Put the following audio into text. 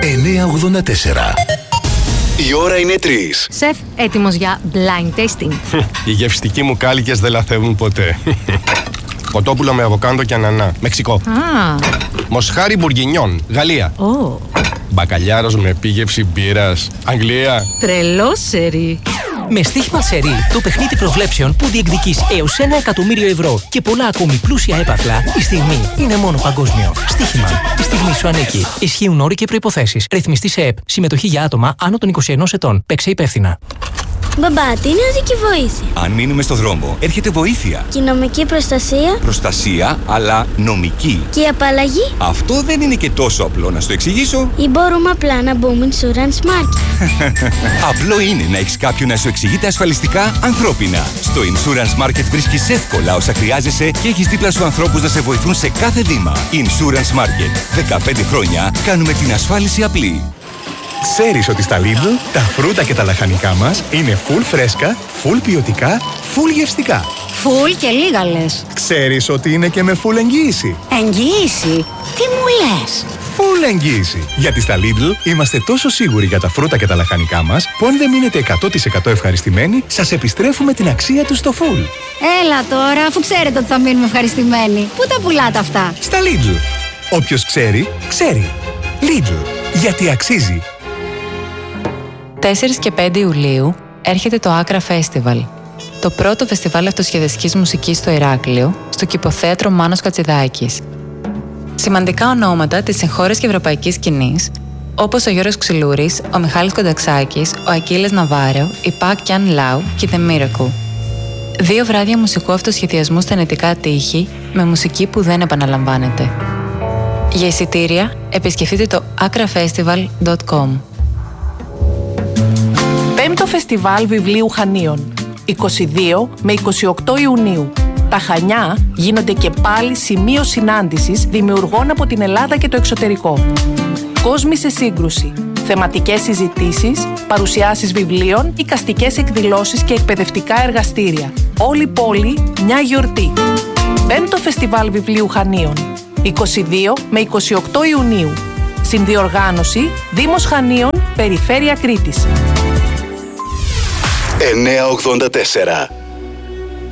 984. Η ώρα είναι 3. Σεφ, έτοιμος για blind tasting? Οι γευστικοί μου κάλικες δεν λαθεύουν ποτέ. Κοτόπουλο με αβοκάντο και ανανά, Μεξικό. Μοσχάρι μπουργκινιόν, Γαλλία. Μπακαλιάρος με επίγευση μπύρας, Αγγλία. Τρελό σερί. Με στοίχημα σερί, το παιχνίδι προβλέψεων που διεκδικείς έως 1 εκατομμύριο ευρώ και πολλά ακόμη πλούσια έπαθλα, η στιγμή είναι μόνο παγκόσμιο. Στοίχημα. Η στιγμή σου ανήκει. Ισχύουν όροι και προϋποθέσεις. Ρυθμιστή σε ΕΠ. Συμμετοχή για άτομα άνω των 21 ετών. Παίξε υπεύθυνα. Μπαμπά, τι είναι οδική βοήθεια? Αν μείνουμε στο δρόμο, έρχεται βοήθεια. Και η νομική προστασία? Προστασία, αλλά νομική. Και η απαλλαγή? Αυτό δεν είναι και τόσο απλό, να σου το εξηγήσω. Ή μπορούμε απλά να μπούμε Insurance Market? Απλό είναι να έχεις κάποιον να σου εξηγεί τα ασφαλιστικά ανθρώπινα. Στο Insurance Market βρίσκεις εύκολα όσα χρειάζεσαι και έχεις δίπλα σου ανθρώπους να σε βοηθούν σε κάθε βήμα. Insurance Market. 15 χρόνια κάνουμε την ασφάλιση απλή. Ξέρεις ότι στα Lidl τα φρούτα και τα λαχανικά μας είναι full φρέσκα, full ποιοτικά, full γευστικά. Φουλ και λίγα λες. Ξέρεις ότι είναι και με full εγγύηση. Εγγύηση? Τι μου λες? Full εγγύηση. Γιατί στα Lidl είμαστε τόσο σίγουροι για τα φρούτα και τα λαχανικά μας που αν δεν μείνετε 100% ευχαριστημένοι, σας επιστρέφουμε την αξία τους στο full. Έλα τώρα, αφού ξέρετε ότι θα μείνουμε ευχαριστημένοι. Πού τα πουλάτε αυτά? Στα Lidl. Όποιος ξέρει, ξέρει. Lidl. Γιατί αξίζει. 4 και 5 Ιουλίου έρχεται το Άκρα Festival, το πρώτο φεστιβάλ αυτοσχεδιαστικής μουσικής στο Ηράκλειο, στο Κηποθέατρο Μάνος Κατσιδάκης. Σημαντικά ονόματα της εγχώριας και ευρωπαϊκής σκηνής, όπως ο Γιώργος Ξυλούρης, ο Μιχάλης Κονταξάκης, ο Ακύλες Ναβάρο, η Πακ Κιάν Λάου και The Miracle. 2 βράδια μουσικού αυτοσχεδιασμού στα νετικά τείχη, με μουσική που δεν επαναλαμβάνεται. Για εισιτήρια, επισκεφτείτε το akrafestival.com. 5ο Φεστιβάλ Βιβλίου Χανίων, 22 με 28 Ιουνίου. Τα Χανιά γίνονται και πάλι σημείο συνάντησης δημιουργών από την Ελλάδα και το εξωτερικό. Κόσμοι σε σύγκρουση, θεματικές συζητήσεις, παρουσιάσεις βιβλίων, εικαστικές εκδηλώσεις και εκπαιδευτικά εργαστήρια. Όλη η πόλη μια γιορτή. 5ο Φεστιβάλ Βιβλίου Χανίων, 22 με 28 Ιουνίου. Συνδιοργάνωση Δήμος Χανίων, Περιφέρεια Κρήτης. 984.